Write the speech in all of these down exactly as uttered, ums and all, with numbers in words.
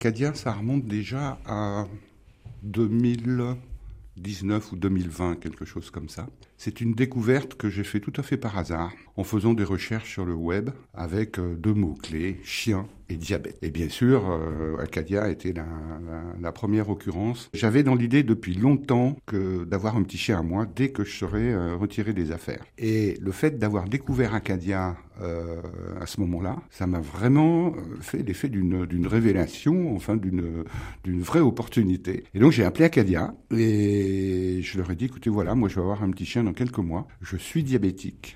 Cadia, ça remonte déjà à deux mille dix-neuf ou deux mille vingt, quelque chose comme ça. C'est une découverte que j'ai fait tout à fait par hasard en faisant des recherches sur le web avec deux mots-clés, chien et diabète. Et bien sûr, euh, Acadia était la, la, la première occurrence. J'avais dans l'idée depuis longtemps que d'avoir un petit chien à moi dès que je serais euh, retiré des affaires. Et le fait d'avoir découvert Acadia euh, à ce moment-là, ça m'a vraiment fait l'effet d'une, d'une révélation, enfin d'une, d'une vraie opportunité. Et donc j'ai appelé Acadia et je leur ai dit, écoutez, voilà, moi je vais avoir un petit chien dans quelques mois. Je suis diabétique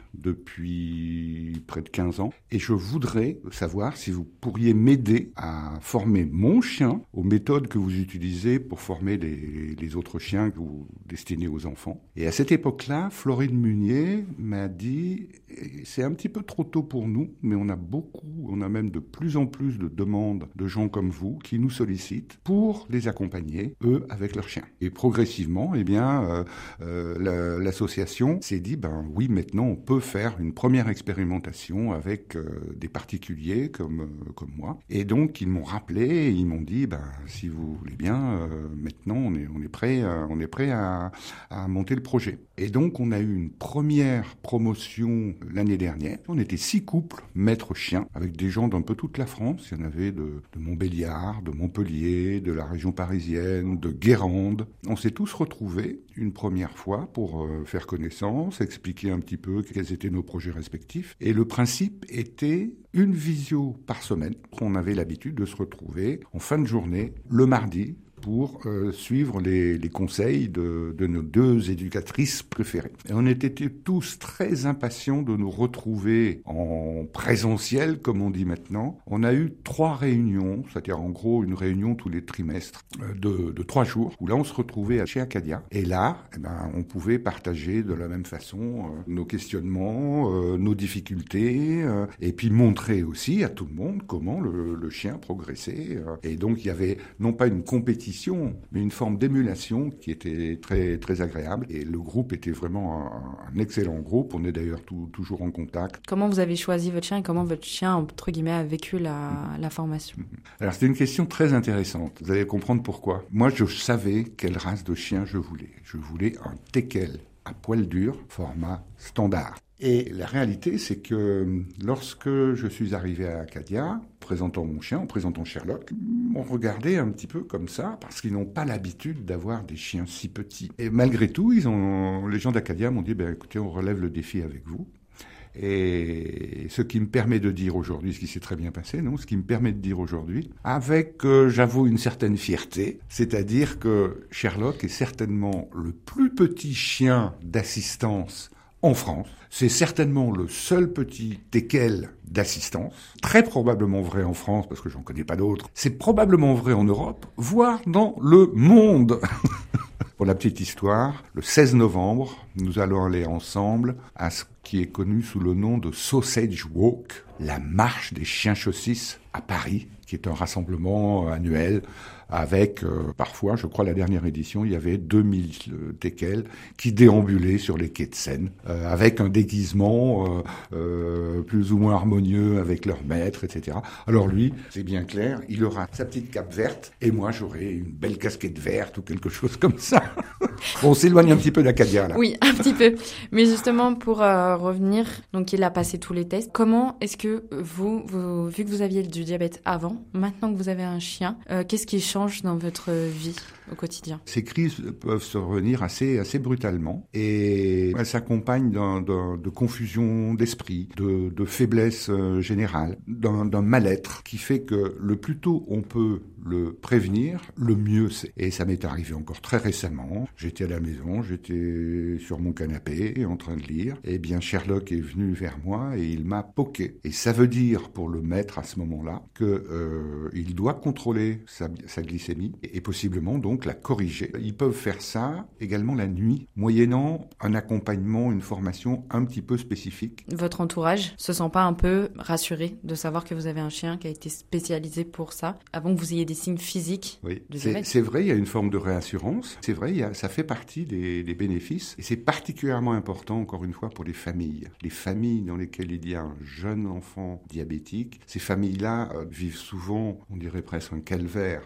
depuis près de quinze ans et je voudrais savoir si vous pourriez m'aider à former mon chien aux méthodes que vous utilisez pour former les, les autres chiens que vous destinez aux enfants. Et à cette époque-là, Florine Munier m'a dit, c'est un petit peu trop tôt pour nous, mais on a beaucoup, on a même de plus en plus de demandes de gens comme vous qui nous sollicitent pour les accompagner, eux, avec leurs chiens. Et progressivement, eh bien, euh, euh, la, l'association s'est dit, ben oui, maintenant on peut faire une première expérimentation avec euh, des particuliers comme euh, comme moi. Et donc ils m'ont rappelé, et ils m'ont dit, ben si vous voulez bien, euh, maintenant on est on est prêt, euh, on est prêt à, à monter le projet. Et donc on a eu une première promotion l'année dernière. On était six couples maîtres chiens avec des gens d'un peu toute la France. Il y en avait de, de Montbéliard, de Montpellier, de la région parisienne, de Guérande. On s'est tous retrouvés une première fois pour euh, faire connaissance, expliquer un petit peu quels étaient nos projets respectifs. Et le principe était une visio par semaine. On avait l'habitude de se retrouver en fin de journée, le mardi, pour euh, suivre les, les conseils de, de nos deux éducatrices préférées. Et on était tous très impatients de nous retrouver en présentiel, comme on dit maintenant. On a eu trois réunions, c'est-à-dire en gros une réunion tous les trimestres euh, de, de trois jours, où là on se retrouvait chez Acadia. Et là, eh ben, on pouvait partager de la même façon euh, nos questionnements, euh, nos difficultés, euh, et puis montrer aussi à tout le monde comment le, le chien progressait. Euh. Et donc il y avait non pas une compétition, mais une forme d'émulation qui était très très agréable. Et le groupe était vraiment un, un excellent groupe. On est d'ailleurs tout, toujours en contact. Comment vous avez choisi votre chien et comment votre chien, entre guillemets, a vécu la, mmh. la formation ? Alors, c'est une question très intéressante. Vous allez comprendre pourquoi. Moi, je savais quelle race de chien je voulais. Je voulais un teckel à poil dur, format standard. Et la réalité, c'est que lorsque je suis arrivé à Acadia, présentant mon chien, en présentant Sherlock, on regardait un petit peu comme ça, parce qu'ils n'ont pas l'habitude d'avoir des chiens si petits. Et malgré tout, ils ont, les gens d'Acadia m'ont dit, ben, écoutez, on relève le défi avec vous. Et ce qui me permet de dire aujourd'hui, ce qui s'est très bien passé, non, ce qui me permet de dire aujourd'hui, avec, euh, j'avoue, une certaine fierté, c'est-à-dire que Sherlock est certainement le plus petit chien d'assistance en France. C'est certainement le seul petit teckel d'assistance, très probablement vrai en France, parce que j'en connais pas d'autres. C'est probablement vrai en Europe, voire dans le monde. Pour la petite histoire, le seize novembre, nous allons aller ensemble à ce qui est connu sous le nom de Sausage Walk, la marche des chiens chaussis à Paris, qui est un rassemblement annuel avec, euh, parfois, je crois la dernière édition, il y avait deux mille euh, teckels qui déambulaient sur les quais de Seine, euh, avec un déguisement euh, euh, plus ou moins harmonieux avec leur maître, et cetera. Alors lui, c'est bien clair, il aura sa petite cape verte, et moi j'aurai une belle casquette verte ou quelque chose comme ça. Bon, on s'éloigne un petit peu d'Acadia, là. Oui, un petit peu. Mais justement, pour euh, revenir, donc il a passé tous les tests. Comment est-ce que vous, vous vu que vous aviez du diabète avant, maintenant que vous avez un chien, euh, qu'est-ce qui change dans votre vie au quotidien ? Ces crises peuvent survenir assez, assez brutalement et elles s'accompagnent d'un, d'un, de confusion d'esprit, de, de faiblesse euh, générale, d'un, d'un mal-être qui fait que le plus tôt on peut le prévenir, le mieux c'est. Et ça m'est arrivé encore très récemment. J'étais à la maison, j'étais sur mon canapé en train de lire. Et bien Sherlock est venu vers moi et il m'a poqué. Et ça veut dire pour le maître à ce moment-là que euh, il doit contrôler sa, sa glycémie et, et possiblement donc la corriger. Ils peuvent faire ça également la nuit, moyennant un accompagnement, une formation un petit peu spécifique. Votre entourage se sent pas un peu rassuré de savoir que vous avez un chien qui a été spécialisé pour ça avant que vous ayez décidé signes physiques Oui, du c'est, diabète. c'est vrai, il y a une forme de réassurance. C'est vrai, il y a, ça fait partie des, des bénéfices. Et c'est particulièrement important, encore une fois, pour les familles. Les familles dans lesquelles il y a un jeune enfant diabétique, ces familles-là euh, vivent souvent, on dirait presque un calvaire.